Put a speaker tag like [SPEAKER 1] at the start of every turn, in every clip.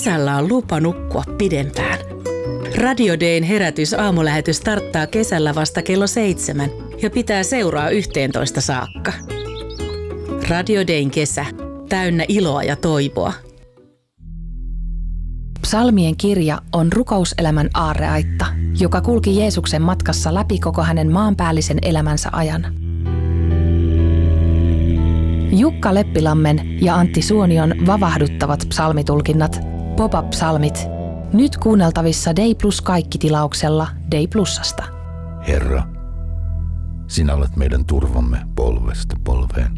[SPEAKER 1] kesällä on lupa nukkua pidempään. Radio Dayn herätys aamulähetys starttaa kesällä vasta kello 7 ja pitää seuraa 11 saakka. Radio Dayn kesä, täynnä iloa ja toivoa.
[SPEAKER 2] Psalmien kirja on rukouselämän aarreaitta, joka kulki Jeesuksen matkassa läpi koko hänen maanpäällisen elämänsä ajan. Jukka Leppilammen ja Antti Suonion vavahduttavat psalmitulkinnat, Pop-up-psalmit, nyt kuunneltavissa Day Plus kaikki-tilauksella Day Plusasta.
[SPEAKER 3] Herra, sinä olet meidän turvamme polvesta polveen.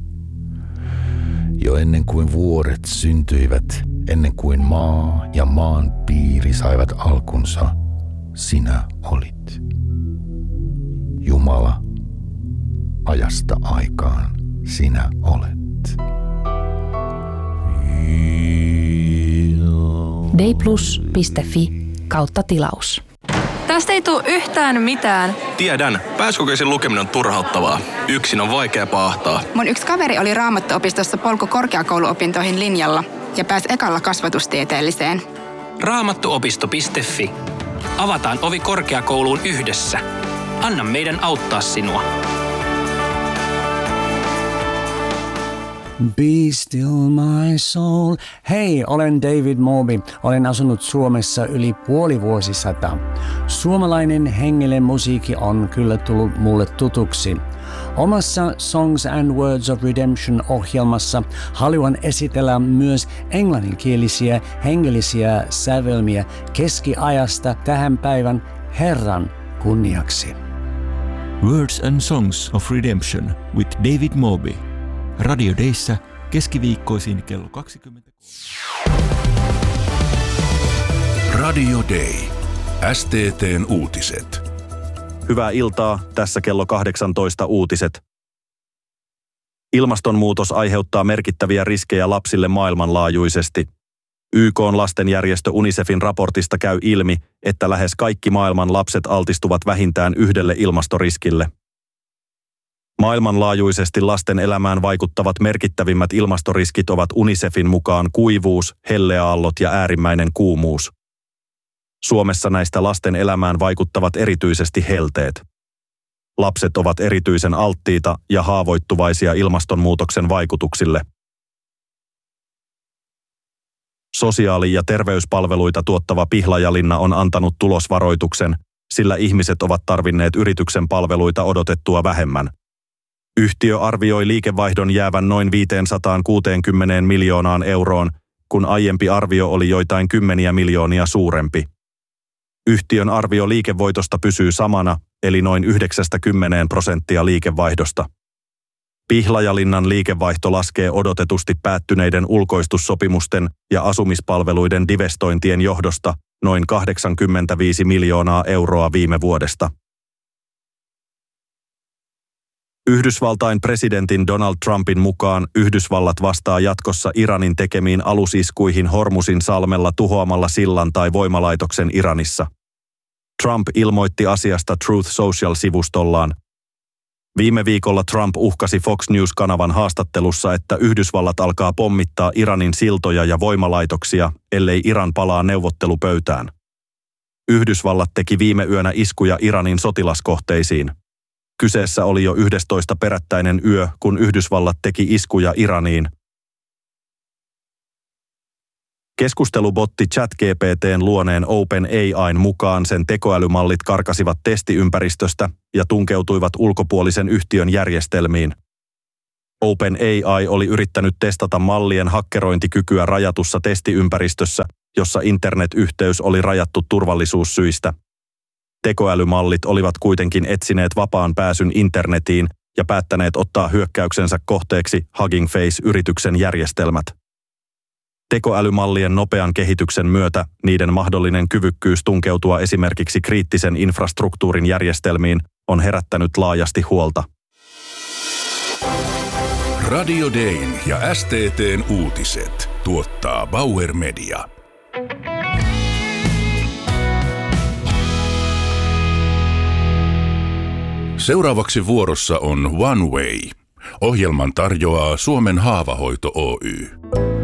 [SPEAKER 3] Jo ennen kuin vuoret syntyivät, ennen kuin maa ja maan piiri saivat alkunsa, sinä olit. Jumala, ajasta aikaan sinä olet.
[SPEAKER 2] dayplus.fi/tilaus.
[SPEAKER 4] Tästä ei tule yhtään mitään.
[SPEAKER 5] Tiedän. Pääsykokeisen lukeminen on turhauttavaa. Yksin on vaikea paahtaa.
[SPEAKER 6] Mun yksi kaveri oli Raamattuopistossa polku-korkeakouluopintoihin linjalla ja pääsi ekalla kasvatustieteelliseen.
[SPEAKER 7] Raamattuopisto.fi. Avataan ovi korkeakouluun yhdessä. Anna meidän auttaa sinua.
[SPEAKER 8] Be still my soul. Hei, olen David Moby. Olen asunut Suomessa yli puoli vuosisataa. Suomalainen hengellinen musiikki on kyllä tullut mulle tutuksi. Omassa Songs and Words of Redemption-ohjelmassa haluan esitellä myös englanninkielisiä hengellisiä sävelmiä keskiajasta tähän päivän Herran kunniaksi.
[SPEAKER 9] Words and Songs of Redemption with David Moby. Radio Dayssä keskiviikkoisin kello 20.
[SPEAKER 10] Radio Day. STT:n uutiset.
[SPEAKER 11] Hyvää iltaa, tässä kello 18 uutiset. Ilmastonmuutos aiheuttaa merkittäviä riskejä lapsille maailmanlaajuisesti. YK:n lastenjärjestö UNICEFin raportista käy ilmi, että lähes kaikki maailman lapset altistuvat vähintään yhdelle ilmastoriskille. Maailmanlaajuisesti lasten elämään vaikuttavat merkittävimmät ilmastoriskit ovat UNICEFin mukaan kuivuus, helleaallot ja äärimmäinen kuumuus. Suomessa näistä lasten elämään vaikuttavat erityisesti helteet. Lapset ovat erityisen alttiita ja haavoittuvaisia ilmastonmuutoksen vaikutuksille. Sosiaali- ja terveyspalveluita tuottava Pihlajalinna on antanut tulosvaroituksen, sillä ihmiset ovat tarvinneet yrityksen palveluita odotettua vähemmän. Yhtiö arvioi liikevaihdon jäävän noin 560 miljoonaan euroon, kun aiempi arvio oli joitain 10 miljoonia suurempi. Yhtiön arvio liikevoitosta pysyy samana, eli noin 90% liikevaihdosta. Pihlajalinnan liikevaihto laskee odotetusti päättyneiden ulkoistussopimusten ja asumispalveluiden divestointien johdosta noin 85 miljoonaa euroa viime vuodesta. Yhdysvaltain presidentin Donald Trumpin mukaan Yhdysvallat vastaa jatkossa Iranin tekemiin alusiskuihin Hormuzin salmella tuhoamalla sillan tai voimalaitoksen Iranissa. Trump ilmoitti asiasta Truth Social-sivustollaan. Viime viikolla Trump uhkasi Fox News-kanavan haastattelussa, että Yhdysvallat alkaa pommittaa Iranin siltoja ja voimalaitoksia, ellei Iran palaa neuvottelupöytään. Yhdysvallat teki viime yönä iskuja Iranin sotilaskohteisiin. Kyseessä oli jo 11. perättäinen yö, kun Yhdysvallat teki iskuja Iraniin. Keskustelubotti ChatGPT:n luoneen OpenAI:n mukaan sen tekoälymallit karkasivat testiympäristöstä ja tunkeutuivat ulkopuolisen yhtiön järjestelmiin. OpenAI oli yrittänyt testata mallien hakkerointikykyä rajatussa testiympäristössä, jossa internetyhteys oli rajattu turvallisuussyistä. Tekoälymallit olivat kuitenkin etsineet vapaan pääsyn internetiin ja päättäneet ottaa hyökkäyksensä kohteeksi Hugging Face-yrityksen järjestelmät. Tekoälymallien nopean kehityksen myötä niiden mahdollinen kyvykkyys tunkeutua esimerkiksi kriittisen infrastruktuurin järjestelmiin on herättänyt laajasti huolta.
[SPEAKER 10] Radio Dayn ja STT:n uutiset tuottaa Bauer Media. Seuraavaksi vuorossa on One Way. Ohjelman tarjoaa Suomen Haavahoito Oy.